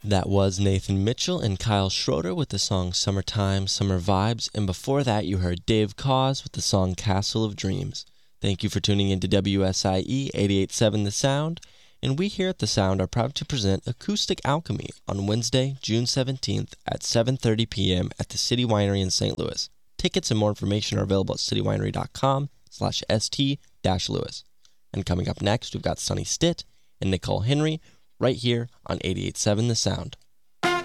That was Nathan Mitchell and Kyle Schroeder with the song Summertime, Summer Vibes, and before that you heard Dave Cause with the song Castle of Dreams. Thank you for tuning in to WSIE 88.7 The Sound, and we here at The Sound are proud to present Acoustic Alchemy on Wednesday, June 17th at 7:30 p.m. at the City Winery in St. Louis. Tickets and more information are available at citywinery.com/st-louis. And coming up next, we've got Sonny Stitt and Nicole Henry right here on 88.7 The Sound.